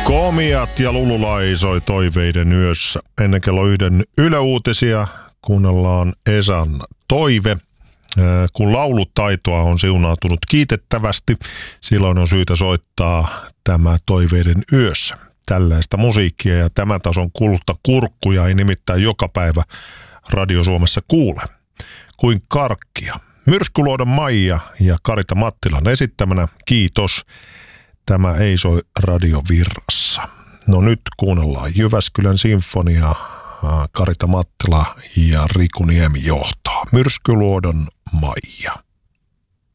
Komiat ja Lululai soi toiveiden yössä. Ennen kello 1 Yle Uutisia kuunnellaan Esan toive. Kun laulutaitoa on siunautunut kiitettävästi, silloin on syytä soittaa tämä toiveiden yössä. Tällaista musiikkia ja tämän tason kuulutta kurkkuja ei nimittäin joka päivä Radio Suomessa kuule. Kuin karkkia. Myrskyluodon Maija ja Karita Mattilan esittämänä. Kiitos. Tämä ei soi radiovirrassa. No nyt kuunnellaan Jyväskylän sinfonia. Karita Mattila ja Riku Niemi johtaa. Myrskyluodon Maija.